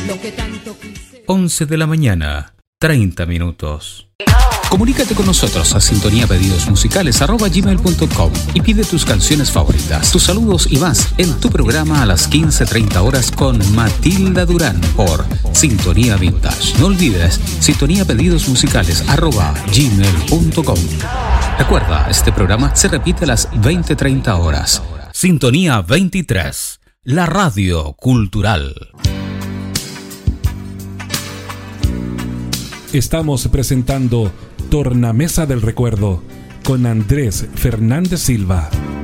11 de la mañana, 30 minutos. Comunícate con nosotros a sintoniapedidosmusicales@gmail.com y pide tus canciones favoritas, tus saludos y más en tu programa a las 15:30 horas con Matilda Durán por Sintonía Vintage. No olvides sintoniapedidosmusicales@gmail.com. Recuerda, este programa se repite a las 20:30 horas. Sintonía 23, la radio cultural. Estamos presentando Tornamesa del Recuerdo con Andrés Fernández Silva.